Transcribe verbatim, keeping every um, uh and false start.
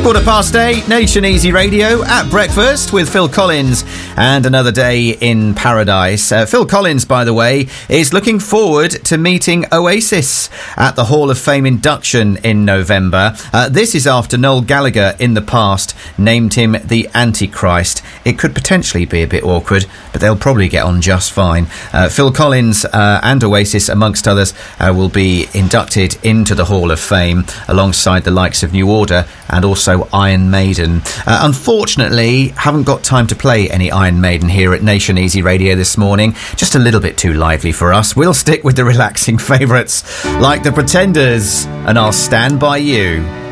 Quarter past eight, Nation Easy Radio at breakfast with Phil Collins and another day in paradise. Uh, Phil Collins, by the way, is looking forward to meeting Oasis at the Hall of Fame induction in November. Uh, this is after Noel Gallagher in the past named him the Antichrist. It could potentially be a bit awkward, but they'll probably get on just fine. Uh, Phil Collins uh, and Oasis, amongst others, uh, will be inducted into the Hall of Fame alongside the likes of New Order and also Iron Maiden. Uh, unfortunately, haven't got time to play any Iron Maiden here at Nation Easy Radio this morning. Just a little bit too lively for us. We'll stick with the relaxing favourites like The Pretenders and I'll Stand By You.